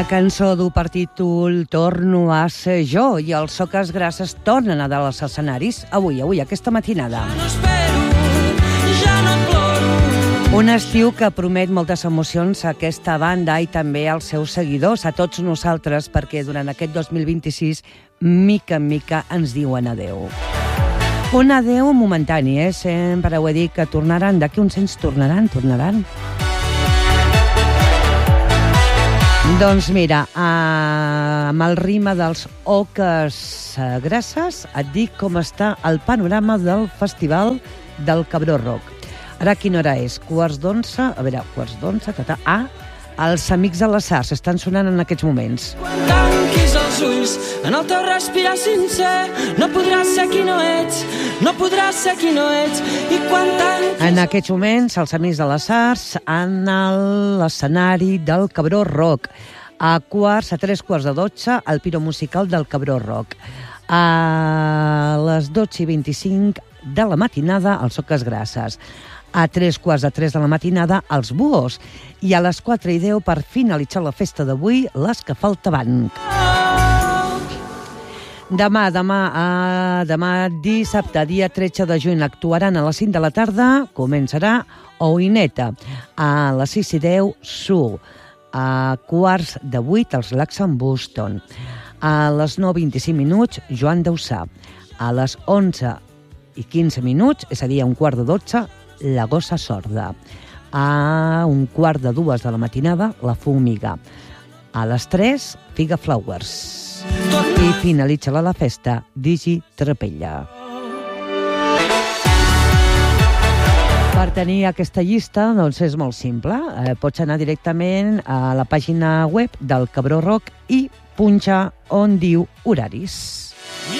La cançó du per títol Torno a ser jo i els Soques Grasses tornen a dalt als escenaris avui, aquesta matinada. Un estiu que promet moltes emocions a aquesta banda i també als seus seguidors, a tots nosaltres, perquè durant aquest 2026, mica en mica, ens diuen adeu. Un adeu momentani, sempre ho he dit, que tornaran, d'aquí uns anys tornaran. Doncs mira, amb el ritme dels Oques Grasses et dic com està el panorama del Festival del Cabró Rock. Ara quina hora és? 11:15? A veure, 11:15, els Amics de les Arts estan sonant en aquests moments. Quan tanquis els ulls, en el teu respirar sincer, no podràs ser qui no ets, no podràs ser qui no ets. I quan tanquis... En aquests moments, els Amics de les Arts en l'escenari del Cabró Rock. A 11:45, el Piro Musical del Cabró Rock. A les 12:25 de la matinada, els Soques Grasses. A 2:45 de la matinada, els Buhos. I a les 4:10, per finalitzar la festa d'avui, les que faltaven. Demà dissabte, dia 13 de juny, actuaran a les 5 de la tarda, començarà Oineta. A les 6:10, Su. A 7:45, els Laxan Boston. A les 9:25, Joan Dausà. A les 11:15, és a dir, a 11:45, La Gossa Sorda. A 1:45 de la matinada, La Fumiga. A les 3, Figa Flowers. I finalitza la festa, Digi Trapella. Per tenir aquesta llista, doncs és molt simple. Pots anar directament a la pàgina web del Cabró Rock i punxar on diu horaris.